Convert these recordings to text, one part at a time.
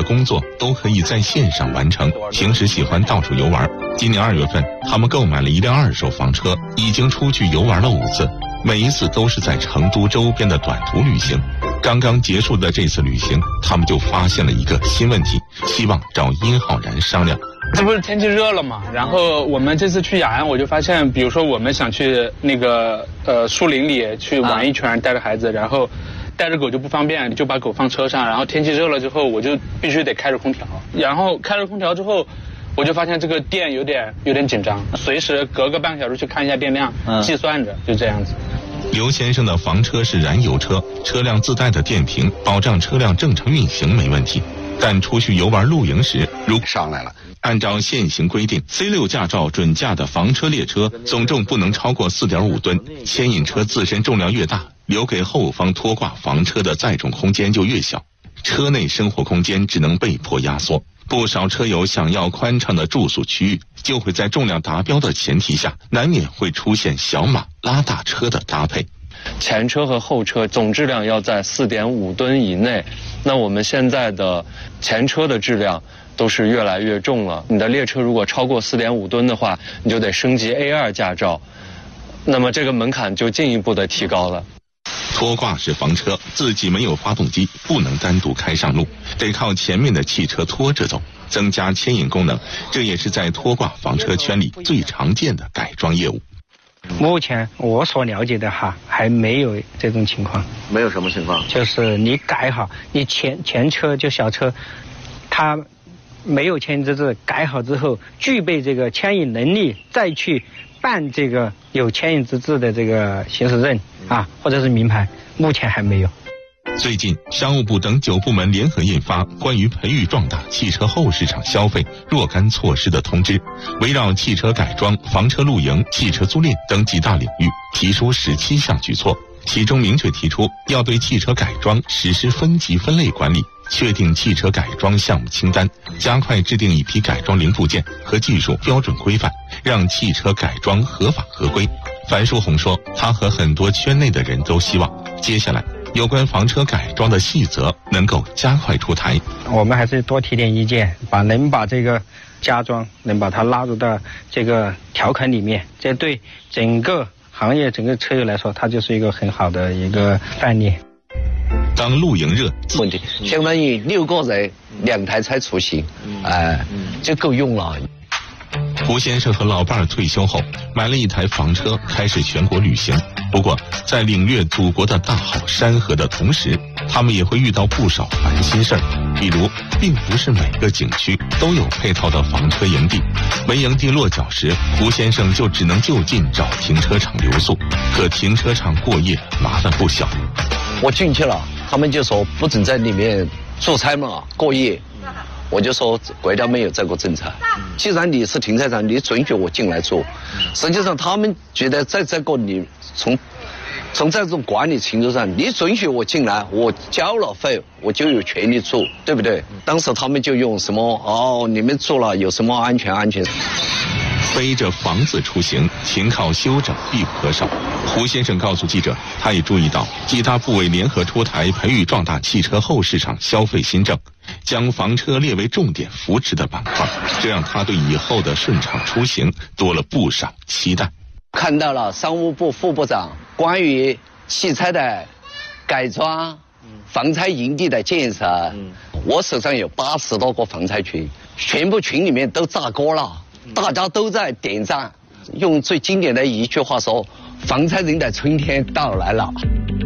工作都可以在线上完成。平时喜欢到处游玩，今年2月份，他们购买了一辆2手房车，已经出去游玩了5次，每一次都是在成都周边的短途旅行。刚刚结束的这次旅行，他们就发现了一个新问题，希望找殷浩然商量。 这不是天气热了嘛，然后我们这次去雅安，我就发现，比如说我们想去那个树林里去玩一圈，带着孩子，然后带着狗就不方便，就把狗放车上，然后天气热了之后，我就必须得开着空调，然后开了空调之后，我就发现这个电有点紧张，随时隔个半个小时去看一下电量，计算着，就这样子。 刘先生的房车是燃油车，车辆自带的电瓶保障车辆正常运行没问题。但出去游玩露营时，如上来了， 按照现行规定 ，C6 驾照准驾的房车列车总重不能超过4.5吨，牵引车自身重量越大，留给后方拖挂房车的载重空间就越小，车内生活空间只能被迫压缩。不少车友想要宽敞的住宿区域，就会在重量达标的前提下，难免会出现小马拉大车的搭配。 前车和后车总质量要在4.5吨以内，那我们现在的前车的质量都是越来越重了。你的列车如果超过4.5吨的话，你就得升级 A2 驾照，那么这个门槛就进一步的提高了。 拖挂式房车自己没有发动机，不能单独开上路，得靠前面的汽车拖着走，增加牵引功能，这也是在拖挂房车圈里最常见的改装业务。 目前我所了解的还没有这种情况。 没有什么情况？ 就是你改好，你前车就小车，它没有牵引资质，改好之后具备这个牵引能力，再去办这个有牵引资质的这个行驶证或者是名牌，目前还没有。 最近，商务部等9部门联合印发关于培育壮大汽车后市场消费若干措施的通知，围绕汽车改装、房车露营、汽车租赁等几大领域提出17项举措，其中明确提出要对汽车改装实施分级分类管理，确定汽车改装项目清单，加快制定一批改装零部件和技术标准规范，让汽车改装合法合规。樊书红说，他和很多圈内的人都希望接下来有关房车改装的细则能够加快出台。 我们还是多提点意见，能把这个加装能把它纳入到这个条款里面，这对整个行业整个车友来说，它就是一个很好的一个范例。 当露营热问题相当于6个人2台车出行，就够用了。 胡先生和老伴儿退休后买了一台房车，开始全国旅行。不过在领略祖国的大好山河的同时，他们也会遇到不少烦心事儿，比如并不是每个景区都有配套的房车营地，没营地落脚时，胡先生就只能就近找停车场留宿，可停车场过夜麻烦不小。 我进去了，他们就说不准在里面出差嘛，过夜。我就说国家没有这个政策，既然你是停车场，你准许我进来住。实际上他们觉得在这个你从这种管理程度上，你准许我进来，我交了费，我就有权利住，对不对？当时他们就用什么你们住了有什么安全。 背着房子出行，停靠休整必不可少。胡先生告诉记者，他也注意到几大部委联合出台培育壮大汽车后市场消费新政，将房车列为重点扶持的板块，这让他对以后的顺畅出行多了不少期待。 看到了商务部副部长关于汽车的改装、房车营地的建设，我手上有80多个房车群，全部群里面都炸锅了，大家都在点赞。用最经典的一句话说，房车人的春天到来了。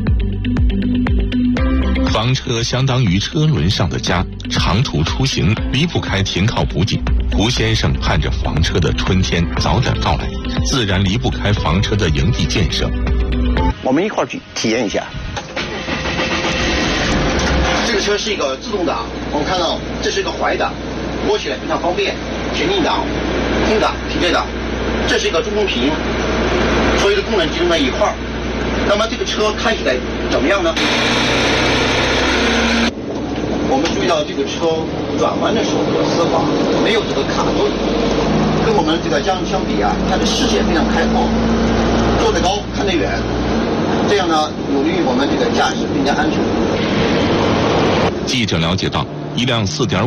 房车相当于车轮上的家，长途出行离不开停靠补给。胡先生盼着房车的春天早点到来，自然离不开房车的营地建设。 我们一块儿去体验一下。这个车是一个自动挡，我们看到这是一个怀档，摸起来非常方便，前进档、空档、匹配档，这是一个中控屏，所有的功能集中在一块儿。那么这个车开起来怎么样呢？我们注意到这个车转弯的时候的丝滑，没有这个卡顿，跟我们这个相比啊，它的视线非常开阔，坐得高看得远，这样呢有利于我们这个驾驶更加安全。 记者了解到，一辆4.5